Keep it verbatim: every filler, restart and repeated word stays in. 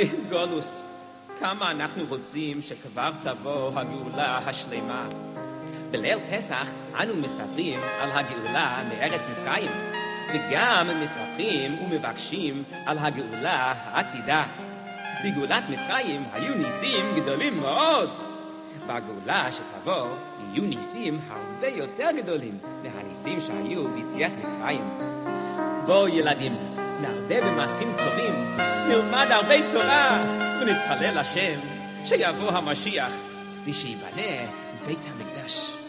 אחרי גולוס, כמה אנחנו רוצים שכבר תבוא הגאולה השלמה. בליל פסח אנו מספרים על הגאולה מארץ מצרים, וגם מספרים ומבקשים על הגאולה העתידה. בגאולת מצרים היו ניסים גדולים מאוד. בגאולה שתבוא יהיו ניסים הרבה יותר גדולים מהניסים שהיו ביציאת מצרים. בואו ילדים, נרבה במעשים טובים, נלמד הרבה תורה ונתפלל לשם שיבוא המשיח ושיבנה בית המקדש.